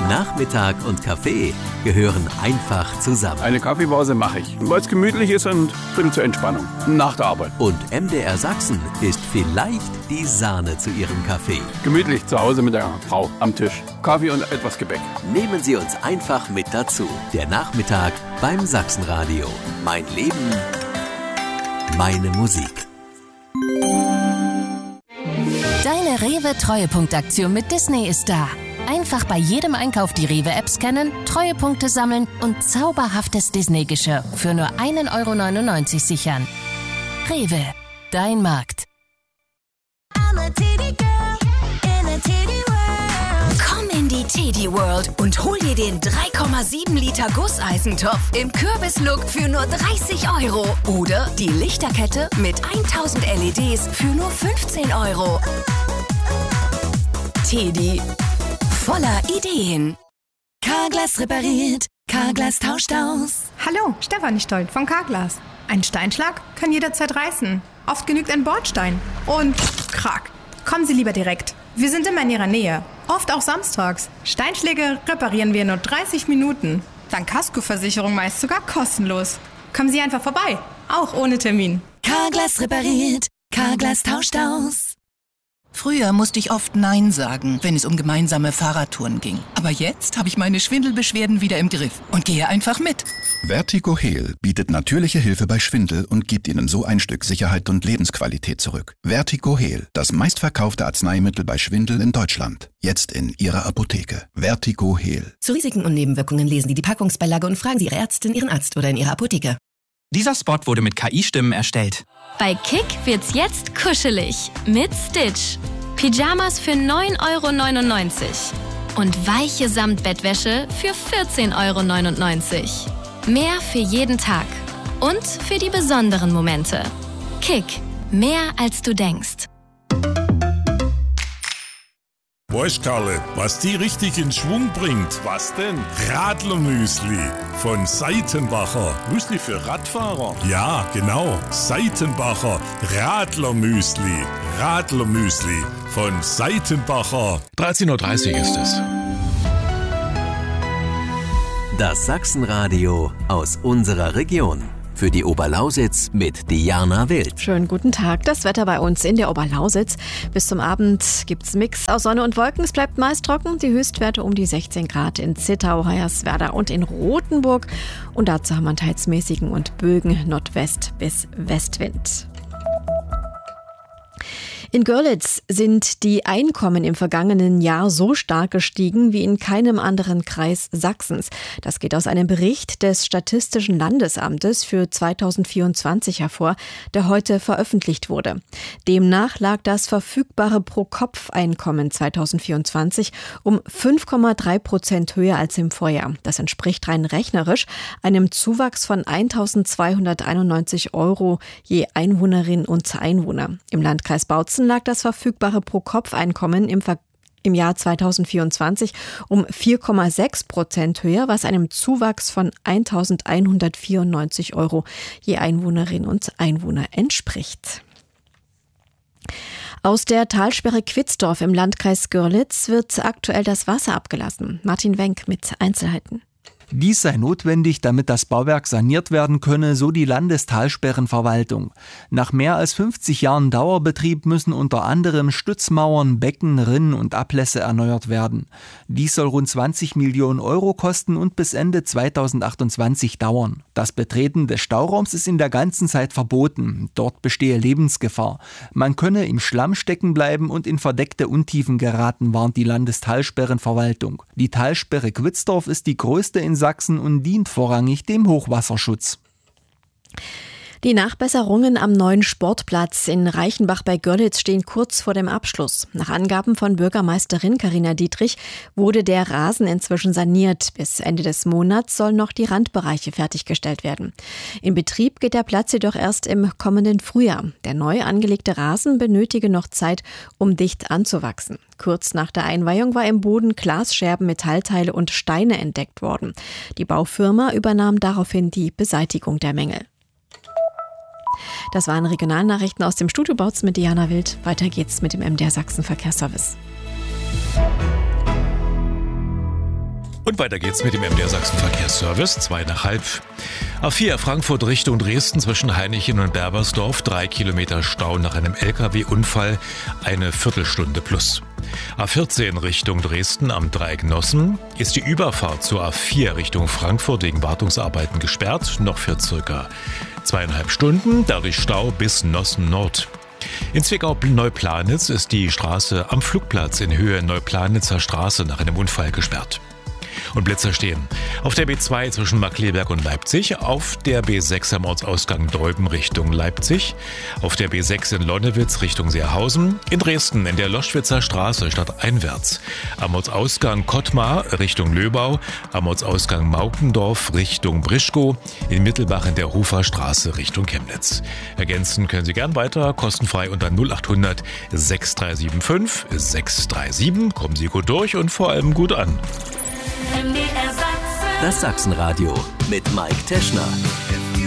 Nachmittag und Kaffee gehören einfach zusammen. Eine Kaffeepause mache ich, weil es gemütlich ist und ein bisschen zur Entspannung. Nach der Arbeit. Und MDR Sachsen ist vielleicht die Sahne zu Ihrem Kaffee. Gemütlich zu Hause mit der Frau am Tisch. Kaffee und etwas Gebäck. Nehmen Sie uns einfach mit dazu. Der Nachmittag beim Sachsenradio. Mein Leben, meine Musik. Deine Rewe-Treuepunktaktion mit Disney ist da. Einfach bei jedem Einkauf die Rewe-App scannen, Treuepunkte sammeln und zauberhaftes Disney-Geschirr für nur 1,99 € sichern. Rewe, dein Markt. Komm in die Teddy World und hol dir den 3,7 Liter Gusseisentopf im Kürbislook für nur 30 € oder die Lichterkette mit 1000 LEDs für nur 15 €. Teddy, voller Ideen. Carglass repariert, Carglass tauscht aus. Hallo, Stefanie Stoll von Carglass. Ein Steinschlag kann jederzeit reißen. Oft genügt ein Bordstein. Und krack. Kommen Sie lieber direkt. Wir sind immer in Ihrer Nähe. Oft auch samstags. Steinschläge reparieren wir in nur 30 Minuten. Dank Kaskoversicherung meist sogar kostenlos. Kommen Sie einfach vorbei. Auch ohne Termin. Carglass repariert, Carglass tauscht aus. Früher musste ich oft Nein sagen, wenn es um gemeinsame Fahrradtouren ging. Aber jetzt habe ich meine Schwindelbeschwerden wieder im Griff und gehe einfach mit. Vertigo Heal bietet natürliche Hilfe bei Schwindel und gibt Ihnen so ein Stück Sicherheit und Lebensqualität zurück. Vertigo Heal, das meistverkaufte Arzneimittel bei Schwindel in Deutschland. Jetzt in Ihrer Apotheke. Vertigo Heal. Zu Risiken und Nebenwirkungen lesen Sie die Packungsbeilage und fragen Sie Ihre Ärztin, Ihren Arzt oder in Ihrer Apotheke. Dieser Spot wurde mit KI-Stimmen erstellt. Bei Kick wird's jetzt kuschelig mit Stitch. Pyjamas für 9,99 € und weiche Samtbettwäsche für 14,99 €. Mehr für jeden Tag und für die besonderen Momente. Kick, mehr als du denkst. Weißt Karle, was die richtig in Schwung bringt? Was denn? Radlermüsli von Seitenbacher. Müsli für Radfahrer? Ja, genau. Seitenbacher Radlermüsli. Radlermüsli von Seitenbacher. 13:30 Uhr ist es. Das Sachsenradio aus unserer Region. Für die Oberlausitz mit Diana Wild. Schönen guten Tag. Das Wetter bei uns in der Oberlausitz. Bis zum Abend gibt's Mix aus Sonne und Wolken. Es bleibt meist trocken. Die Höchstwerte um die 16 Grad in Zittau, Hoyerswerda und in Rothenburg. Und dazu haben wir teils mäßigen und Bögen Nordwest bis Westwind. In Görlitz sind die Einkommen im vergangenen Jahr so stark gestiegen wie in keinem anderen Kreis Sachsens. Das geht aus einem Bericht des Statistischen Landesamtes für 2024 hervor, der heute veröffentlicht wurde. Demnach lag das verfügbare Pro-Kopf-Einkommen 2024 um 5,3% höher als im Vorjahr. Das entspricht rein rechnerisch einem Zuwachs von 1.291 € je Einwohnerin und Einwohner. Im Landkreis Bautzen lag das verfügbare Pro-Kopf-Einkommen im Jahr 2024 um 4,6% höher, was einem Zuwachs von 1.194 € je Einwohnerin und Einwohner entspricht. Aus der Talsperre Quitzdorf im Landkreis Görlitz wird aktuell das Wasser abgelassen. Martin Wenck mit Einzelheiten. Dies sei notwendig, damit das Bauwerk saniert werden könne, so die Landestalsperrenverwaltung. Nach mehr als 50 Jahren Dauerbetrieb müssen unter anderem Stützmauern, Becken, Rinnen und Ablässe erneuert werden. Dies soll rund 20 Millionen € kosten und bis Ende 2028 dauern. Das Betreten des Stauraums ist in der ganzen Zeit verboten. Dort bestehe Lebensgefahr. Man könne im Schlamm stecken bleiben und in verdeckte Untiefen geraten, warnt die Landestalsperrenverwaltung. Die Talsperre Quitzdorf ist die größte in Sachsen und dient vorrangig dem Hochwasserschutz. Die Nachbesserungen am neuen Sportplatz in Reichenbach bei Görlitz stehen kurz vor dem Abschluss. Nach Angaben von Bürgermeisterin Carina Dietrich wurde der Rasen inzwischen saniert. Bis Ende des Monats sollen noch die Randbereiche fertiggestellt werden. In Betrieb geht der Platz jedoch erst im kommenden Frühjahr. Der neu angelegte Rasen benötige noch Zeit, um dicht anzuwachsen. Kurz nach der Einweihung war im Boden Glasscherben, Metallteile und Steine entdeckt worden. Die Baufirma übernahm daraufhin die Beseitigung der Mängel. Das waren Regionalnachrichten aus dem Studio Bautzen mit Diana Wild. Weiter geht's mit dem MDR Sachsen Verkehrsservice. Und weiter geht's mit dem MDR Sachsen Verkehrsservice, 2:05. A4 Frankfurt Richtung Dresden zwischen Hainichen und Berbersdorf, 3 Kilometer Stau nach einem LKW-Unfall, eine Viertelstunde plus. A14 Richtung Dresden am Dreieck Nossen ist die Überfahrt zur A4 Richtung Frankfurt wegen Wartungsarbeiten gesperrt, noch für circa 2,5 Stunden, dadurch Stau bis Nossen Nord. In Zwickau-Neuplanitz ist die Straße am Flugplatz in Höhe Neuplanitzer Straße nach einem Unfall gesperrt. Und Blitzer stehen auf der B2 zwischen Markkleeberg und Leipzig, auf der B6 am Ortsausgang Deuben Richtung Leipzig, auf der B6 in Lonnewitz Richtung Seerhausen, in Dresden in der Loschwitzer Straße stadteinwärts, am Ortsausgang Kottmar Richtung Löbau, am Ortsausgang Maukendorf Richtung Brischkow, in Mittelbach in der Hofer Straße Richtung Chemnitz. Ergänzen können Sie gern weiter, kostenfrei unter 0800 6375 637. Kommen Sie gut durch und vor allem gut an. Das Sachsenradio mit Mike Teschner.